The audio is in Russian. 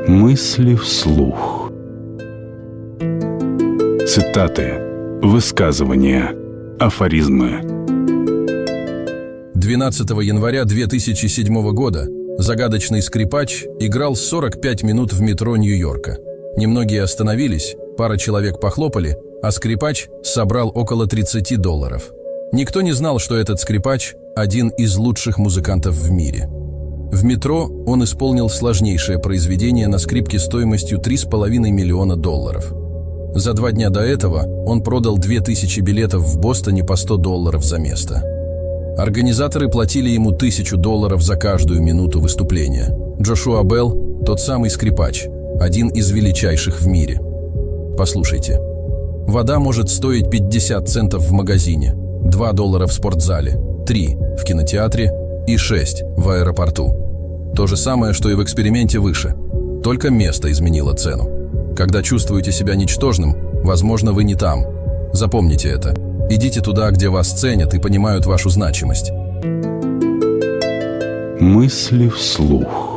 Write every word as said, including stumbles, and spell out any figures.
Мысли вслух. Цитаты, высказывания, афоризмы. двенадцатого января две тысячи седьмого года загадочный скрипач играл сорок пять минут в метро Нью-Йорка. Немногие остановились, пара человек похлопали, а скрипач собрал около тридцати долларов. Никто не знал, что этот скрипач – один из лучших музыкантов в мире. В метро он исполнил сложнейшее произведение на скрипке стоимостью три с половиной миллиона долларов. За два дня до этого он продал две тысячи билетов в Бостоне по сто долларов за место. Организаторы платили ему тысячу долларов за каждую минуту выступления. Джошуа Белл – тот самый скрипач, один из величайших в мире. Послушайте. Вода может стоить пятьдесят центов в магазине, два доллара в спортзале, три в кинотеатре и шесть в аэропорту. То же самое, что и в эксперименте выше. Только место изменило цену. Когда чувствуете себя ничтожным, возможно, вы не там. Запомните это. Идите туда, где вас ценят и понимают вашу значимость. Мысли вслух.